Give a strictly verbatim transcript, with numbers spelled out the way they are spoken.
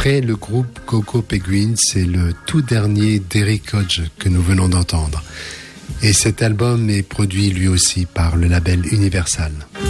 Après le groupe Coco Penguin, c'est le tout dernier d'Eric Hodge que nous venons d'entendre. Et cet album est produit lui aussi par le label Universal.